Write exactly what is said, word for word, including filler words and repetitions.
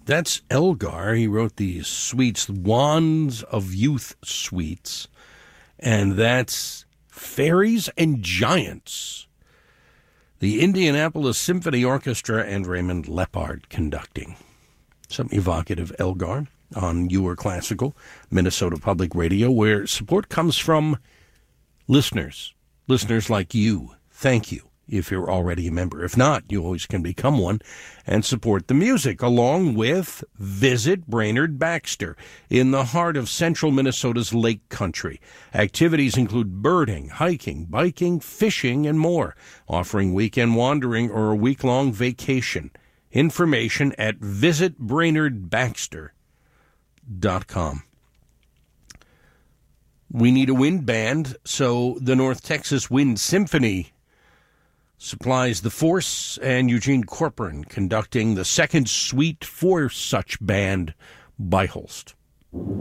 That's Elgar. He wrote these suites, Wands of Youth suites, and that's Fairies and Giants. The Indianapolis Symphony Orchestra and Raymond Lepard conducting. Some evocative Elgar on Your Classical, Minnesota Public Radio, where support comes from listeners, listeners like you. Thank you. If you're already a member. If not, you always can become one and support the music, along with Visit Brainerd Baxter in the heart of central Minnesota's lake country. Activities include birding, hiking, biking, fishing, and more, offering weekend wandering or a week-long vacation. Information at visit brainerd baxter dot com. We need a wind band, so the North Texas Wind Symphony supplies the force, and Eugene Corcoran conducting the second suite for such band by Holst.